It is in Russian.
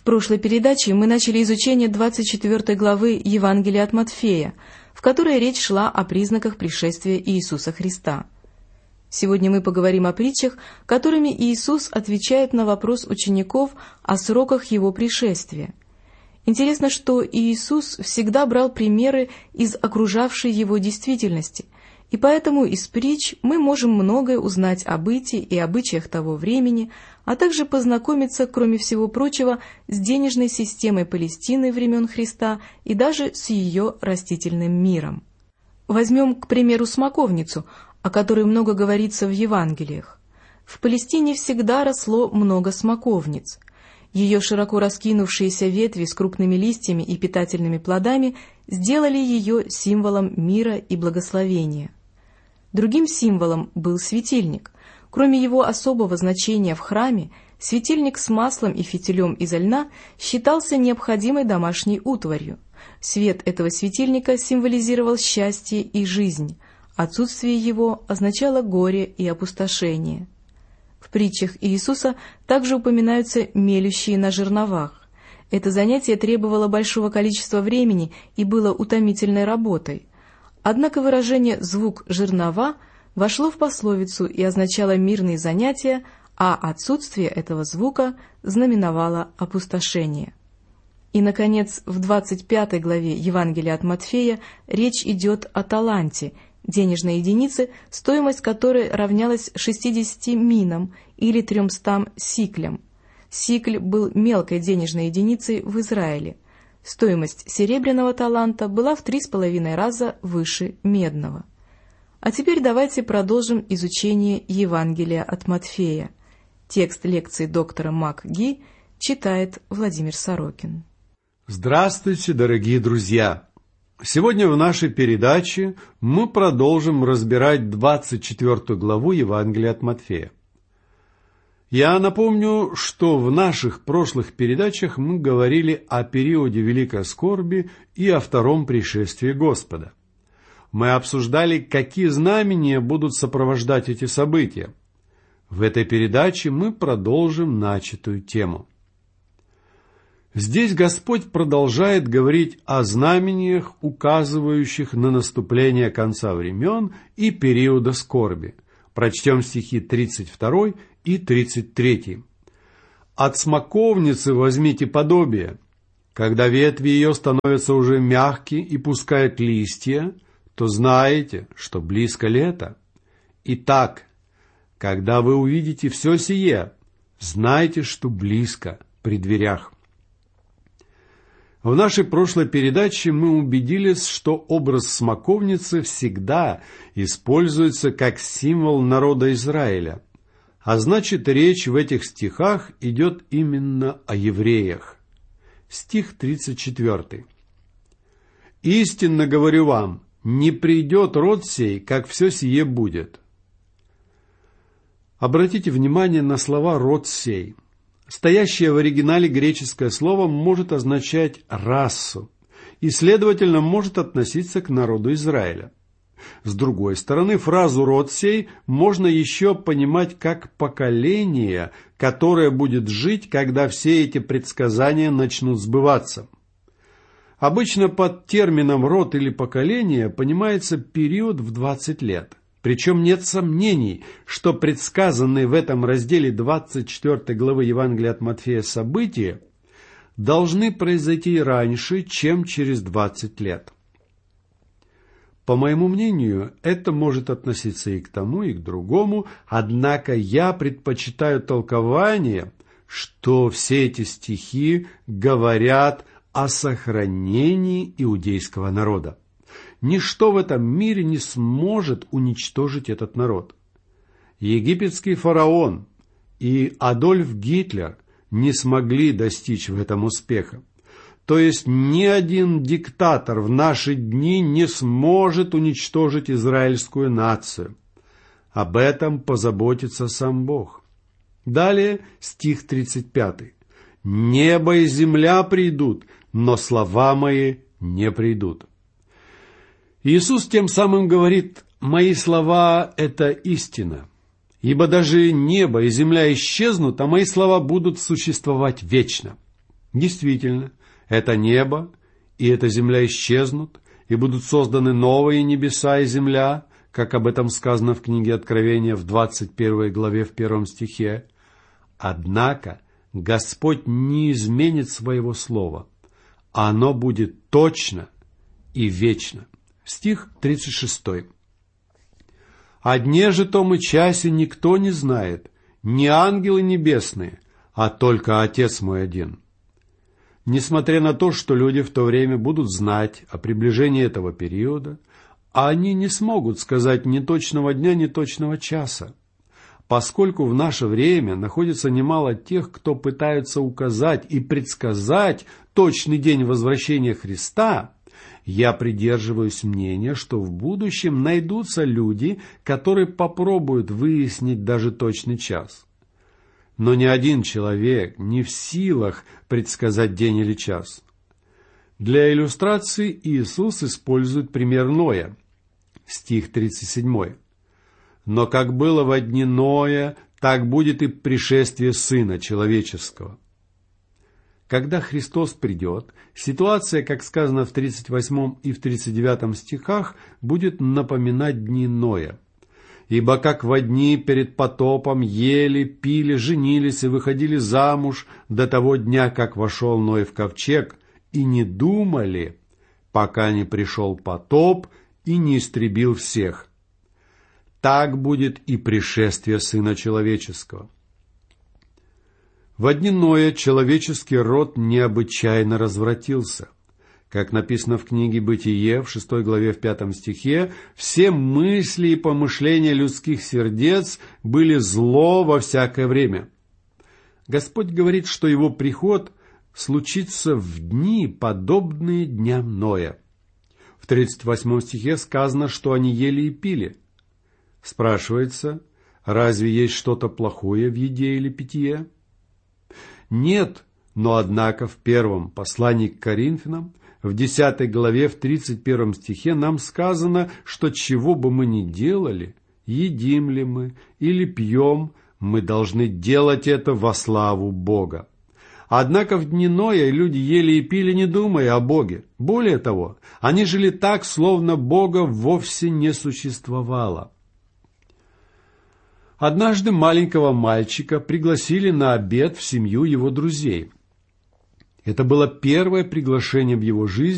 прошлой передаче мы начали изучение 24 главы Евангелия от Матфея, в которой речь шла о признаках пришествия Иисуса Христа. Сегодня мы поговорим о притчах, которыми Иисус отвечает на вопрос учеников о сроках Его пришествия. Интересно, что Иисус всегда брал примеры из окружавшей Его действительности, и поэтому из притч мы можем многое узнать о бытии и обычаях того времени, а также познакомиться, кроме всего прочего, с денежной системой Палестины времен Христа и даже с ее растительным миром. Возьмем, к примеру, смоковницу, о которой много говорится в Евангелиях. В Палестине всегда росло много смоковниц. Ее широко раскинувшиеся ветви с крупными листьями и питательными плодами сделали ее символом мира и благословения. Другим символом был светильник. Кроме его особого значения в храме, светильник с маслом и фитилем изо льна считался необходимой домашней утварью. Свет этого светильника символизировал счастье и жизнь, отсутствие его означало горе и опустошение. В притчах Иисуса также упоминаются мелющие на жерновах. Это занятие требовало большого количества времени и было утомительной работой. Однако выражение «звук жернова» вошло в пословицу и означало мирные занятия, а отсутствие этого звука знаменовало опустошение. И, наконец, в 25 главе Евангелия от Матфея речь идет о таланте, денежной единице, стоимость которой равнялась 60 минам или 300 сиклям. Сикль был мелкой денежной единицей в Израиле. Стоимость серебряного таланта была в 3,5 раза выше медного. А теперь давайте продолжим изучение Евангелия от Матфея. Текст лекции доктора МакГи читает Владимир Сорокин. Здравствуйте, дорогие друзья! Сегодня в нашей передаче мы продолжим разбирать 24 главу Евангелия от Матфея. Я напомню, что в наших прошлых передачах мы говорили о периоде Великой Скорби и о втором пришествии Господа. Мы обсуждали, какие знамения будут сопровождать эти события. В этой передаче мы продолжим начатую тему. Здесь Господь продолжает говорить о знамениях, указывающих на наступление конца времен и периода скорби. Прочтем стихи 32 и 33. «От смоковницы возьмите подобие. Когда ветви ее становятся уже мягкие и пускают листья, то знаете, что близко лето. Итак, когда вы увидите все сие, знайте, что близко, при дверях». В нашей прошлой передаче мы убедились, что образ смоковницы всегда используется как символ народа Израиля, а значит, речь в этих стихах идет именно о евреях. Стих 34. «Истинно говорю вам, не придет род сей, как все сие будет». Обратите внимание на слова «род сей». Стоящее в оригинале греческое слово может означать расу и, следовательно, может относиться к народу Израиля. С другой стороны, фразу «род сей» можно еще понимать как поколение, которое будет жить, когда все эти предсказания начнут сбываться. Обычно под термином «род» или «поколение» понимается период в 20 лет. Причем нет сомнений, что предсказанные в этом разделе 24 главы Евангелия от Матфея события должны произойти раньше, чем через 20 лет. По моему мнению, это может относиться и к тому, и к другому, однако я предпочитаю толкование, что все эти стихи говорят о сохранении иудейского народа. Ничто в этом мире не сможет уничтожить этот народ. Египетский фараон и Адольф Гитлер не смогли достичь в этом успеха. То есть ни один диктатор в наши дни не сможет уничтожить израильскую нацию. Об этом позаботится сам Бог. Далее стих 35. «Небо и земля придут, но слова мои не придут». Иисус тем самым говорит: «Мои слова – это истина, ибо даже небо и земля исчезнут, а мои слова будут существовать вечно». Действительно, это небо и эта земля исчезнут, и будут созданы новые небеса и земля, как об этом сказано в книге Откровения в 21 главе в 1 стихе. Однако Господь не изменит своего слова. Оно будет точно и вечно. Стих 36. «О дне же том и часе никто не знает, ни ангелы небесные, а только Отец мой один». Несмотря на то, что люди в то время будут знать о приближении этого периода, они не смогут сказать ни точного дня, ни точного часа. Поскольку в наше время находится немало тех, кто пытаются указать и предсказать точный день возвращения Христа, я придерживаюсь мнения, что в будущем найдутся люди, которые попробуют выяснить даже точный час. Но ни один человек не в силах предсказать день или час. Для иллюстрации Иисус использует пример Ноя. Стих 37. «Но как было во дни Ноя, так будет и пришествие Сына Человеческого». Когда Христос придет, ситуация, как сказано в 38 и в 39 стихах, будет напоминать дни Ноя. «Ибо как во дни перед потопом ели, пили, женились и выходили замуж до того дня, как вошел Ной в ковчег, и не думали, пока не пришел потоп и не истребил всех. Так будет и пришествие Сына Человеческого». Во дни Ноя человеческий род необычайно развратился. Как написано в книге «Бытие» в 6 главе в 5 стихе, все мысли и помышления людских сердец были зло во всякое время. Господь говорит, что Его приход случится в дни, подобные дням Ноя. В 38 стихе сказано, что они ели и пили. Спрашивается, разве есть что-то плохое в еде или питье? Нет, но однако в первом послании к Коринфянам, в 10 главе, в 31 стихе нам сказано, что чего бы мы ни делали, едим ли мы или пьем, мы должны делать это во славу Бога. Однако в дни Ноя люди ели и пили, не думая о Боге. Более того, они жили так, словно Бога вовсе не существовало. Однажды маленького мальчика пригласили на обед в семью его друзей. Это было первое приглашение в его жизни,